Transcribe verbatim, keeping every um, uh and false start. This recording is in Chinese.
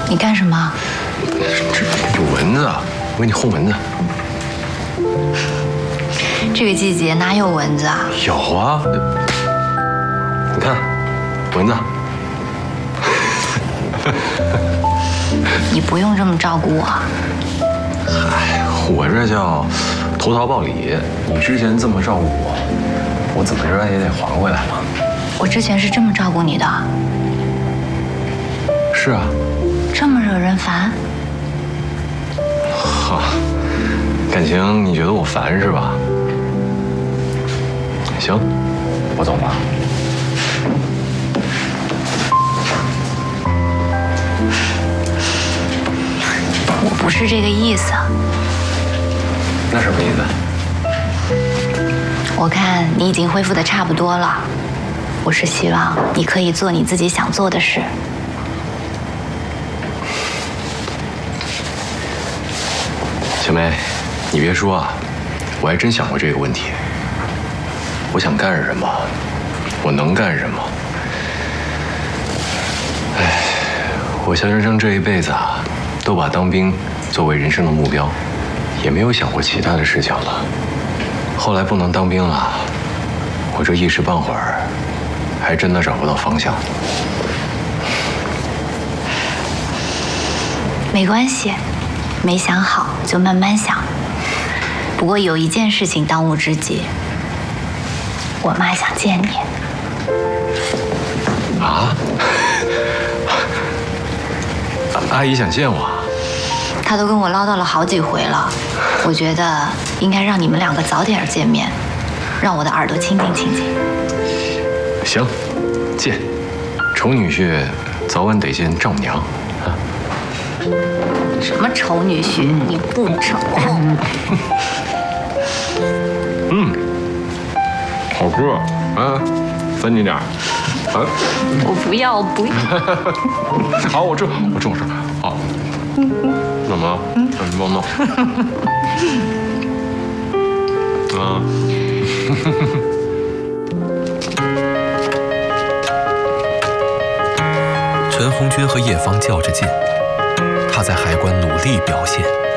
你干什么？ 这有蚊子啊！我给你轰蚊子。 这个季节哪有蚊子啊？ 有啊，你看，蚊子。 你不用这么照顾我。 嗨，我这叫投桃报李。你之前这么照顾我，我怎么着也得还回来嘛。 我之前是这么照顾你的。 是啊。 这么惹人烦？ 哈，感情你觉得我烦是吧？行，我走了。 我不是这个意思。 那什么意思？ 我看你已经恢复得差不多了，我是希望你可以做你自己想做的事。 小梅，你别说啊，我还真想过这个问题。我想干什么？我能干什么？哎，我小生生这一辈子啊，都把当兵作为人生的目标，也没有想过其他的事情了。后来不能当兵了，我这一时半会儿还真的找不到方向。 没关系，没想好就慢慢想。不过有一件事情当务之急，我妈想见你。 啊？阿姨想见我？ 她都跟我唠叨了好几回了，我觉得应该让你们两个早点见面，让我的耳朵清静清静。 行，见。丑女婿早晚得见丈母娘。啊？ 什么丑女婿？你不丑。 嗯，好吃啊，分你点儿。啊， 我不要，我不要。 好，我吃，我吃，我吃。好。怎么？嗯，摸摸。啊。 陈红军和叶芳较着劲，他在海关努力表现，